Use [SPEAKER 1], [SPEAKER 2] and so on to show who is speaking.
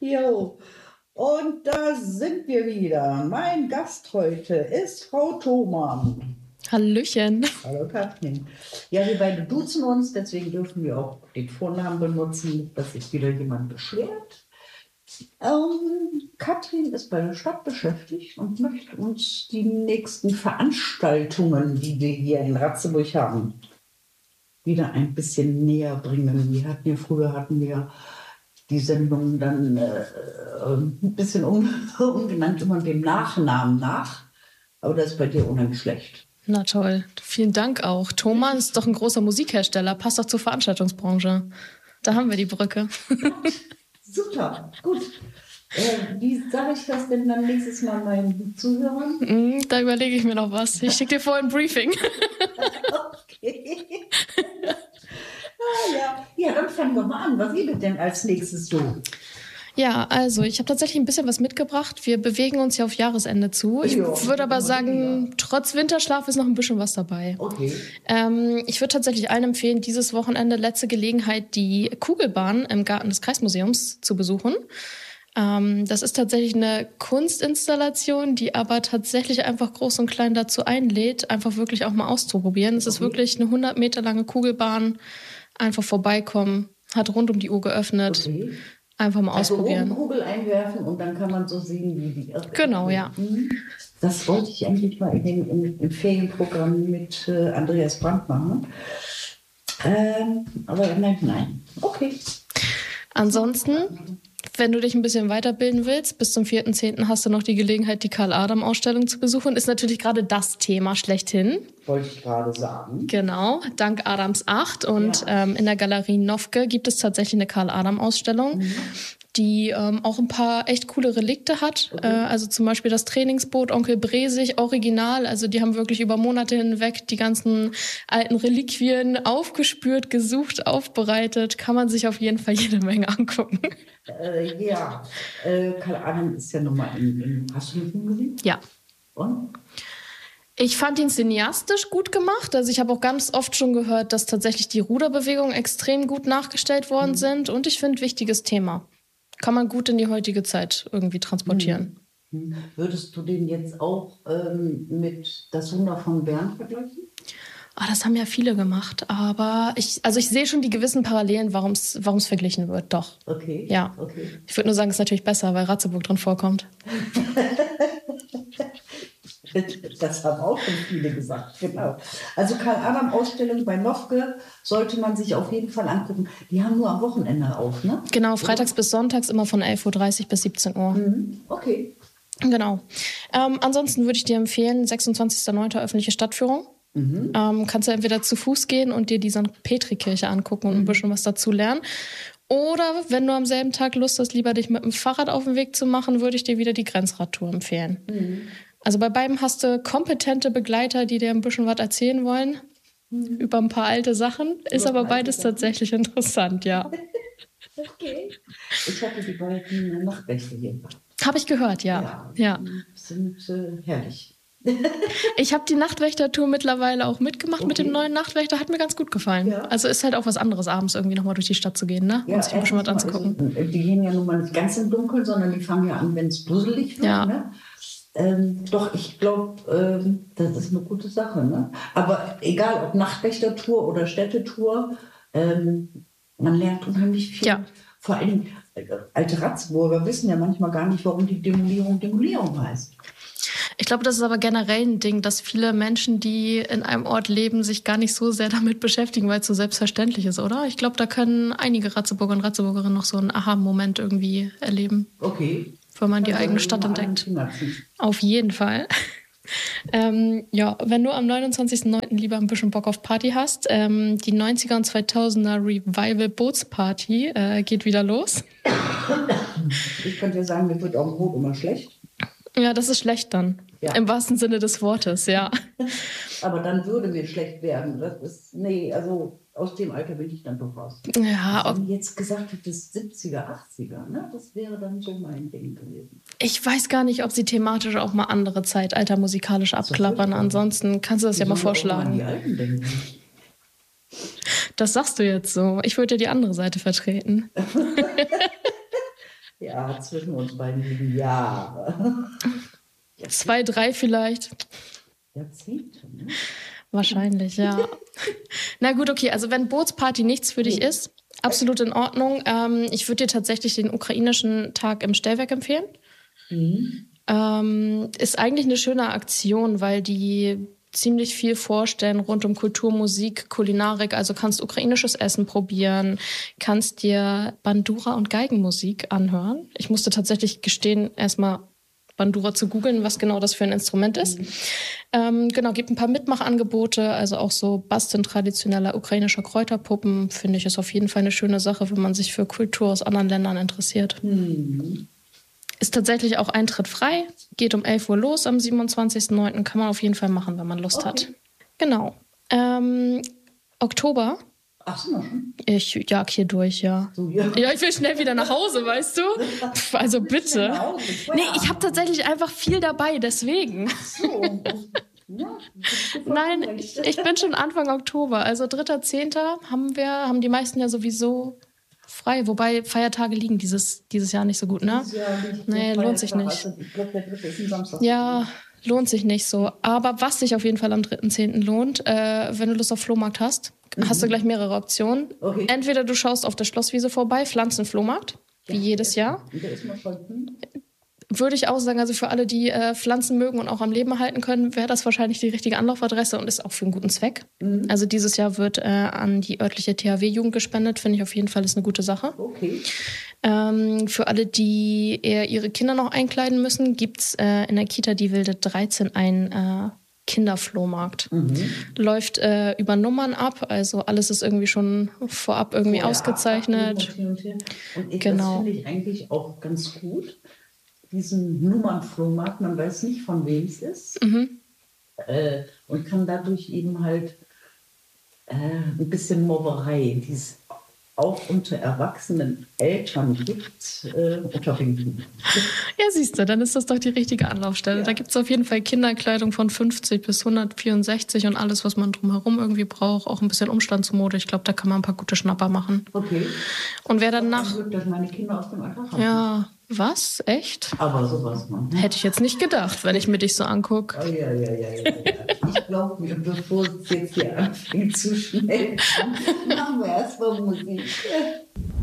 [SPEAKER 1] Jo, und da sind wir wieder. Mein Gast heute ist Frau Thomann.
[SPEAKER 2] Hallöchen.
[SPEAKER 1] Hallo Katrin. Ja, wir beide duzen uns, deswegen dürfen wir auch den Vornamen benutzen, dass sich wieder jemand beschwert. Katrin ist bei der Stadt beschäftigt und möchte uns die nächsten Veranstaltungen, die wir hier in Ratzeburg haben, wieder ein bisschen näher bringen. Früher hatten wir die Sendung dann ein bisschen umgenannt, immer dem Nachnamen nach. Aber das ist bei dir unheimlich schlecht.
[SPEAKER 2] Na toll. Vielen Dank auch. Thomann ist doch ein großer Musikhersteller, passt doch zur Veranstaltungsbranche. Da haben wir die Brücke.
[SPEAKER 1] Super, gut. Wie sage ich das denn dann nächstes Mal meinen Zuhörern?
[SPEAKER 2] Da überlege ich mir noch was. Ich schicke dir vorher ein Briefing.
[SPEAKER 1] Okay. Ja, dann fangen wir mal an. Was gibt denn als nächstes so?
[SPEAKER 2] Ja, also ich habe tatsächlich ein bisschen was mitgebracht. Wir bewegen uns ja auf Jahresende zu. Ich würde aber sagen, trotz Winterschlaf ist noch ein bisschen was dabei.
[SPEAKER 1] Okay.
[SPEAKER 2] Ich würde tatsächlich allen empfehlen, dieses Wochenende letzte Gelegenheit, die Kugelbahn im Garten des Kreismuseums zu besuchen. Das ist tatsächlich eine Kunstinstallation, die aber tatsächlich einfach groß und klein dazu einlädt, einfach wirklich auch mal auszuprobieren. Es ist wirklich eine 100 Meter lange Kugelbahn. Einfach vorbeikommen, hat rund um die Uhr geöffnet. Okay. Einfach mal ausprobieren.
[SPEAKER 1] Also Kugel einwerfen und dann kann man so sehen, wie die...
[SPEAKER 2] Genau, ja.
[SPEAKER 1] Das wollte ich eigentlich mal im Ferienprogramm mit Andreas Brandt machen. Aber nein. Okay.
[SPEAKER 2] Ansonsten, wenn du dich ein bisschen weiterbilden willst, bis zum 4.10. hast du noch die Gelegenheit, die Karl-Adam-Ausstellung zu besuchen. Ist natürlich gerade das Thema schlechthin.
[SPEAKER 1] Wollte ich gerade sagen.
[SPEAKER 2] Genau, dank Adams 8. Und in der Galerie Nofke gibt es tatsächlich eine Karl-Adam-Ausstellung, die auch ein paar echt coole Relikte hat. Okay. Also zum Beispiel das Trainingsboot Onkel Bresig, original. Also die haben wirklich über Monate hinweg die ganzen alten Reliquien aufgespürt, gesucht, aufbereitet. Kann man sich auf jeden Fall jede Menge angucken.
[SPEAKER 1] Karl Adam ist ja nochmal hast du den Film gesehen?
[SPEAKER 2] Ja.
[SPEAKER 1] Und?
[SPEAKER 2] Ich fand ihn cineastisch gut gemacht. Also ich habe auch ganz oft schon gehört, dass tatsächlich die Ruderbewegungen extrem gut nachgestellt worden sind. Und ich finde, wichtiges Thema. Kann man gut in die heutige Zeit irgendwie transportieren.
[SPEAKER 1] Würdest du den jetzt auch mit Das Wunder von Bern vergleichen?
[SPEAKER 2] Das haben ja viele gemacht, aber ich sehe schon die gewissen Parallelen, warum es verglichen wird, doch.
[SPEAKER 1] Okay.
[SPEAKER 2] Ja.
[SPEAKER 1] Okay.
[SPEAKER 2] Ich würde nur sagen, es ist natürlich besser, weil Ratzeburg drin vorkommt.
[SPEAKER 1] Das haben auch schon viele gesagt, genau. Also Karl-Adam-Ausstellung bei Nofke sollte man sich auf jeden Fall angucken. Die haben nur am Wochenende auf, ne?
[SPEAKER 2] Genau, freitags bis sonntags immer von 11.30 Uhr bis 17 Uhr.
[SPEAKER 1] Okay.
[SPEAKER 2] Genau. Ansonsten würde ich dir empfehlen, 26.09. öffentliche Stadtführung. Kannst du entweder zu Fuß gehen und dir die St. Petri-Kirche angucken und ein bisschen was dazu lernen. Oder wenn du am selben Tag Lust hast, lieber dich mit dem Fahrrad auf den Weg zu machen, würde ich dir wieder die Grenzradtour empfehlen. Also bei beiden hast du kompetente Begleiter, die dir ein bisschen was erzählen wollen über ein paar alte Sachen. Ist aber beides tatsächlich interessant, ja.
[SPEAKER 1] Okay. Ich hatte die beiden Nachtwächter hier.
[SPEAKER 2] Habe ich gehört, ja.
[SPEAKER 1] Sind herrlich.
[SPEAKER 2] Ich habe die Nachtwächtertour mittlerweile auch mitgemacht mit dem neuen Nachtwächter. Hat mir ganz gut gefallen. Ja. Also ist halt auch was anderes, abends irgendwie nochmal durch die Stadt zu gehen, ne? Und sich ein bisschen was anzugucken.
[SPEAKER 1] Also, die gehen ja nun mal nicht ganz im Dunkeln, sondern die fangen ja an, wenn es dusselig wird.
[SPEAKER 2] Ja.
[SPEAKER 1] Ne? Doch, ich glaube, das ist eine gute Sache. Ne? Aber egal, ob Nachtwächtertour oder Städtetour, man lernt unheimlich viel.
[SPEAKER 2] Ja.
[SPEAKER 1] Vor allem alte Ratzeburger wissen ja manchmal gar nicht, warum die Demolierung heißt.
[SPEAKER 2] Ich glaube, das ist aber generell ein Ding, dass viele Menschen, die in einem Ort leben, sich gar nicht so sehr damit beschäftigen, weil es so selbstverständlich ist, oder? Ich glaube, da können einige Ratzeburger und Ratzeburgerinnen noch so einen Aha-Moment irgendwie erleben.
[SPEAKER 1] Okay.
[SPEAKER 2] Wenn man die eigene Stadt entdeckt. Auf jeden Fall. Wenn du am 29.09. lieber ein bisschen Bock auf Party hast, die 90er und 2000er Revival Bootsparty geht wieder los.
[SPEAKER 1] Ich könnte ja sagen, mir wird auf dem Boot immer schlecht.
[SPEAKER 2] Ja, das ist schlecht dann. Ja. Im wahrsten Sinne des Wortes, ja.
[SPEAKER 1] Aber dann würde mir schlecht werden. Also aus dem Alter bin ich dann doch raus.
[SPEAKER 2] Ja.
[SPEAKER 1] Wenn du jetzt gesagt hättest 70er, 80er, ne? Das wäre dann so mein Ding gewesen.
[SPEAKER 2] Ich weiß gar nicht, ob sie thematisch auch mal andere Zeitalter musikalisch abklappern. Ansonsten kannst du das ja mal vorschlagen.
[SPEAKER 1] Auch mal an die Alten denken.
[SPEAKER 2] Das sagst du jetzt so. Ich würde ja die andere Seite vertreten.
[SPEAKER 1] Ja, zwischen uns beiden liegen Jahre.
[SPEAKER 2] 2, 3 vielleicht.
[SPEAKER 1] Jahrzehnte, ne?
[SPEAKER 2] Wahrscheinlich, ja. Na gut, okay, also wenn Bootsparty nichts für dich ist, absolut in Ordnung. Ich würde dir tatsächlich den ukrainischen Tag im Stellwerk empfehlen. Ist eigentlich eine schöne Aktion, weil die ziemlich viel vorstellen rund um Kultur, Musik, Kulinarik. Also kannst ukrainisches Essen probieren, kannst dir Bandura und Geigenmusik anhören. Ich musste tatsächlich gestehen, erstmal Bandura zu googeln, was genau das für ein Instrument ist. Genau, gibt ein paar Mitmachangebote, also auch so Basteln traditioneller ukrainischer Kräuterpuppen, finde ich, ist auf jeden Fall eine schöne Sache, wenn man sich für Kultur aus anderen Ländern interessiert. Ist tatsächlich auch Eintritt frei, geht um 11 Uhr los am 27.09. Kann man auf jeden Fall machen, wenn man Lust hat. Genau. Oktober.
[SPEAKER 1] Ach, sind wir schon?
[SPEAKER 2] Ich jag hier durch, ja.
[SPEAKER 1] So, ja.
[SPEAKER 2] Ja, ich will schnell wieder nach Hause, weißt du? Also bitte. Nee, ich habe tatsächlich einfach viel dabei, deswegen.
[SPEAKER 1] So. Ja,
[SPEAKER 2] Nein, ich bin schon Anfang Oktober. Also 3.10. haben die meisten ja sowieso frei. Wobei Feiertage liegen dieses Jahr nicht so gut, ne? Nee, lohnt sich nicht.
[SPEAKER 1] Also, ich glaube, der 3. ist ein Samstag.
[SPEAKER 2] Ja, lohnt sich nicht so. Aber was sich auf jeden Fall am 3.10. lohnt, wenn du Lust auf Flohmarkt hast, hast du gleich mehrere Optionen.
[SPEAKER 1] Okay.
[SPEAKER 2] Entweder du schaust auf der Schlosswiese vorbei, Pflanzenflohmarkt, wie jedes Jahr.
[SPEAKER 1] Der ist mal voll.
[SPEAKER 2] Würde ich auch sagen, also für alle, die Pflanzen mögen und auch am Leben halten können, wäre das wahrscheinlich die richtige Anlaufadresse und ist auch für einen guten Zweck. Also dieses Jahr wird an die örtliche THW-Jugend gespendet, finde ich auf jeden Fall, ist eine gute Sache.
[SPEAKER 1] Okay.
[SPEAKER 2] Für alle, die eher ihre Kinder noch einkleiden müssen, gibt es in der Kita die Wilde 13 ein Kinderflohmarkt. Läuft über Nummern ab, also alles ist irgendwie schon vorab irgendwie ausgezeichnet.
[SPEAKER 1] Und
[SPEAKER 2] Genau.
[SPEAKER 1] das finde ich eigentlich auch ganz gut. Diesen Nummernflohmarkt, man weiß nicht, von wem es ist. Und kann dadurch eben halt ein bisschen Mobberei, die es auch unter erwachsenen Eltern gibt, unterbinden.
[SPEAKER 2] Ja, siehst du, dann ist das doch die richtige Anlaufstelle.
[SPEAKER 1] Ja.
[SPEAKER 2] Da gibt es auf jeden Fall Kinderkleidung von 50 bis 164 und alles, was man drumherum irgendwie braucht. Auch ein bisschen Umstandsmode. Ich glaube, da kann man ein paar gute Schnapper machen.
[SPEAKER 1] Okay.
[SPEAKER 2] Und wer dann nach...
[SPEAKER 1] Dann wird meine Kinder aus dem Alter haben.
[SPEAKER 2] Ja, was? Echt?
[SPEAKER 1] Aber sowas, man.
[SPEAKER 2] Hätte ich jetzt nicht gedacht, wenn ich mir dich so angucke.
[SPEAKER 1] Oh, ja. Ich glaube mir, bevor es jetzt hier anfängt zu schnell, machen wir erstmal Musik.